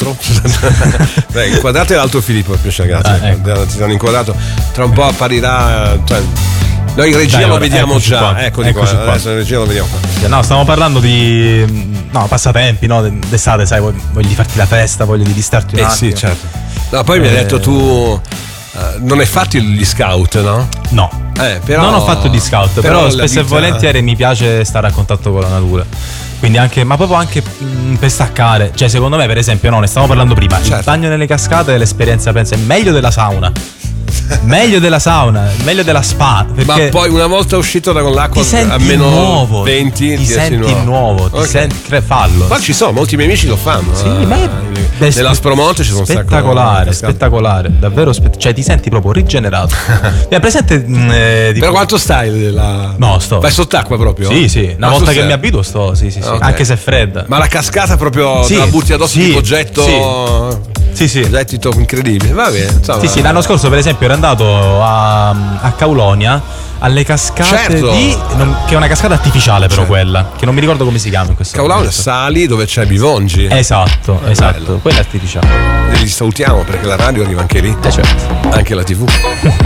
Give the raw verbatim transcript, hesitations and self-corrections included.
quattro. Beh, inquadrate l'altro Filippo, ragazzi. Ah, ecco. Ti hanno inquadrato. Tra un po' apparirà. Cioè, noi in regia Dai, lo ora, vediamo già. qua. Ecco di qua. Eccoci qua. Adesso in regia lo vediamo qua. No, stiamo parlando di no, passatempi, no? D'estate, sai, voglio di farti la festa, voglio di distarti un Eh attimo. sì, certo. No, poi mi hai Eh. detto tu uh, non hai fatto gli scout, no? No. Eh, però, non ho fatto gli scout, però, la spesso e vita- volentieri mi piace stare a contatto con la natura. Quindi anche, ma proprio anche mh, per staccare. Cioè, secondo me, per esempio, no, ne stavamo parlando prima. Certo. Il bagno nelle cascate è l'esperienza, penso, è meglio della sauna. Meglio della sauna, meglio della spa. Ma Perché poi una volta uscito da con l'acqua ti senti a meno nuovo, venti ti senti nuovo, nuovo ti Ok. senti, cre- fallo. Ma ci sono, molti miei amici lo fanno. Sì, eh. ma è beh, Nella Spromonte ci sono un sacco spettacolare, di- spettacolare, davvero spe- cioè ti senti proprio rigenerato. Mi è presente mh, eh, di- Però quanto stai? La... No, sto. Vai sott'acqua proprio? Sì, sì, una Ma volta sul che mi serio? abituo sto, sì, sì, sì, Ok. anche se è fredda. Ma la cascata proprio Sì, te la butti addosso sì, tipo getto. Sì, sì. Gettito incredibile. Va bene. Insomma, Sì, sì, l'anno scorso per esempio ero andato a, a Caulonia alle cascate Certo. di non- che è una cascata artificiale però Certo. quella, che non mi ricordo come si chiama in questo Caulonia, momento. sali dove c'è Bivongi. Esatto, È esatto, bello. quella è artificiale. E li salutiamo perché la radio arriva anche lì, Eh certo. anche la tivù.